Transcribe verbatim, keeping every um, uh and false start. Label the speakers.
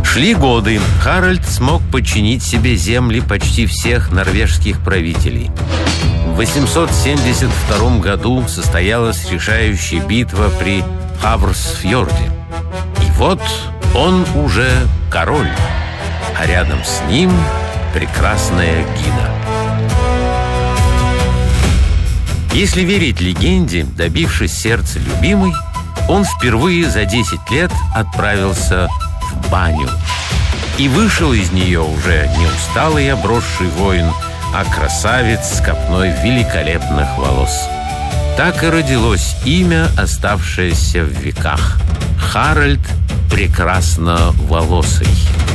Speaker 1: Шли годы. Харальд смог подчинить себе земли почти всех норвежских правителей. В восемьсот семьдесят втором году состоялась решающая битва при Хаврсфьорде. И вот он уже король, а рядом с ним прекрасная Гида. Если верить легенде, добившись сердца любимой, он впервые за десять лет отправился в баню. И вышел из нее уже не усталый и обросший воин, а красавец с копной великолепных волос. Так и родилось имя, оставшееся в веках: Харальд Прекрасноволосый.